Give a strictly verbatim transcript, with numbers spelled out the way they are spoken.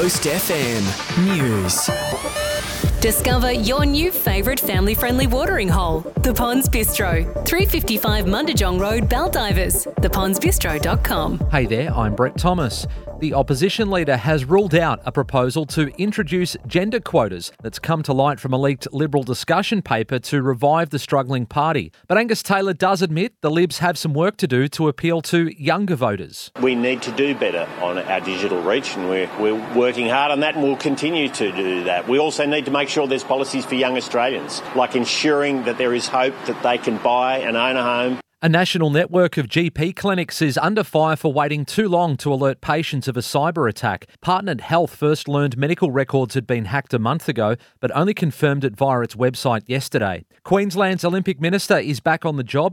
Coast F M News. Discover your new favourite family-friendly watering hole, The Ponds Bistro, three fifty-five Mundijong Road, Baldivis, the ponds bistro dot com. Hey there, I'm Brett Thomas. The opposition leader has ruled out a proposal to introduce gender quotas that's come to light from a leaked Liberal discussion paper to revive the struggling party. But Angus Taylor does admit the Libs have some work to do to appeal to younger voters. We need to do better on our digital reach, and we're, we're working hard on that, and we'll continue to do that. We also need to make sure there's policies for young Australians, like ensuring that there is hope that they can buy and own a home. A national network of G P clinics is under fire for waiting too long to alert patients of a cyber attack. Partnered Health first learned medical records had been hacked a month ago, but only confirmed it via its website yesterday. Queensland's Olympic Minister is back on the job